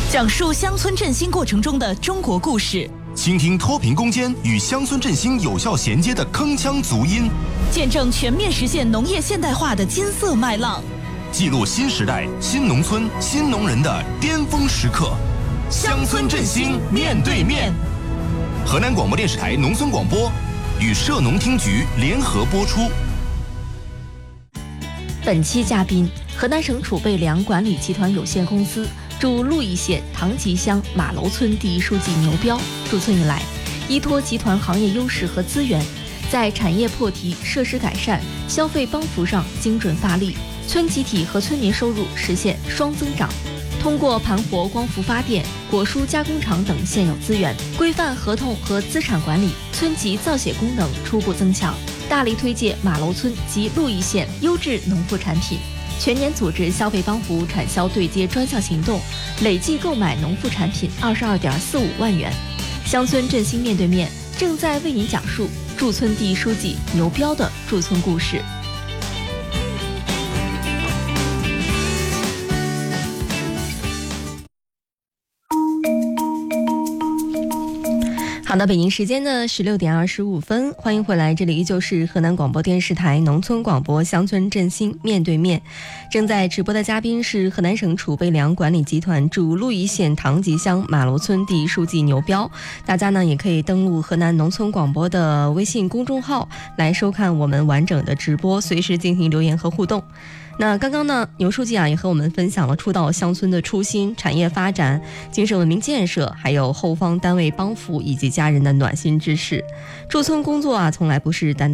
讲述乡村振兴过程中的中国故事， 倾听脱贫攻坚与乡村振兴有效衔接的铿锵足音， 见证全面实现农业现代化的金色麦浪， 记录新时代新农村新农人的巅峰时刻。乡村振兴面对面。河南广播电视台农村广播与社农厅局联合播出。 本期嘉宾：河南省储备粮管理集团有限公司驻鹿邑县唐集乡马楼村第一书记牛彪。驻村以来，依托集团行业优势和资源，在产业破题、设施改善、消费帮扶上精准发力，村集体和村民收入实现双增长。通过盘活光伏发电、果蔬加工厂等现有资源，规范合同和资产管理，村级造血功能初步增强，大力推介马楼村及鹿邑县优质农副产品，全年组织消费帮扶产销对接专项行动，累计购买农副产品22.45万元。乡村振兴面对面正在为您讲述驻村第一书记牛彪的驻村故事。好的，北京时间的16点25分，欢迎回来，这里依旧是河南广播电视台农村广播乡村振兴面对面。正在直播的嘉宾是河南省储备粮管理集团驻鹿邑县唐集乡马楼村第一书记牛彪。大家呢也可以登录河南农村广播的微信公众号来收看我们完整的直播，随时进行留言和互动。那刚刚呢，牛书记也和我们分享了初到乡村的初心、产业发展、精神文明建设，还有后方单位帮扶以及家人的暖心之事。驻村工作从来不是单单